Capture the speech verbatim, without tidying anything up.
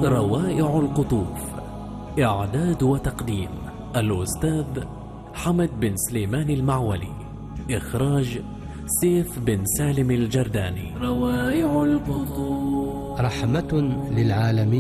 روائع القطوف. إعداد وتقديم الأستاذ حمد بن سليمان المعولي. إخراج سيف بن سالم الجرداني. روائع القطوف. رحمة للعالمين.